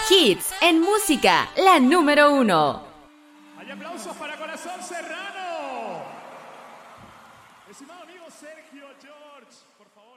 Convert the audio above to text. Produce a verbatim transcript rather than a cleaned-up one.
Hits en música, la número uno. Hay aplausos para Corazón Serrano. Estimado amigo Sergio George, por favor.